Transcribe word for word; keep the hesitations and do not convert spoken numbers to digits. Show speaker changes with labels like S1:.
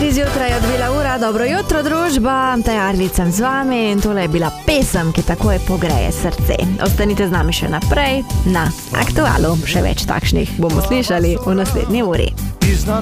S1: Tri zjutraj je odbila ura, dobro jutro družba, taj Arvid sem z vami in tole je bila pesem, ki takoj pogreje srce. Ostanite z nami še naprej na Aktualu, še več takšnih bomo slišali v naslednji uri.